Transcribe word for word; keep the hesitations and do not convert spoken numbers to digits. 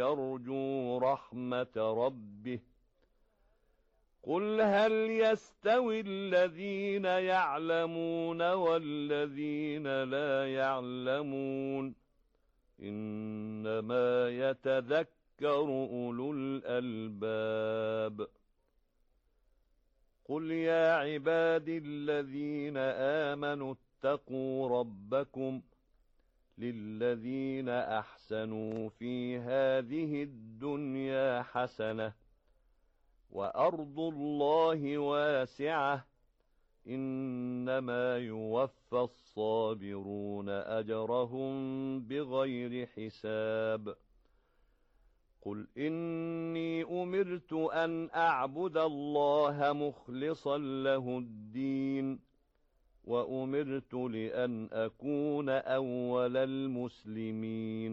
يرجو رحمة ربه قل هل يستوي الذين يعلمون والذين لا يعلمون إنما يتذكر أولو الألباب قل يا عبادي الذين آمنوا اتقوا ربكم للذين أحسنوا في هذه الدنيا حسنة وأرض الله واسعة إنما يوفى الصابرون أجرهم بغير حساب قل إني أمرت أن أعبد الله مخلصا له الدين وأمرت لأن أكون أول المسلمين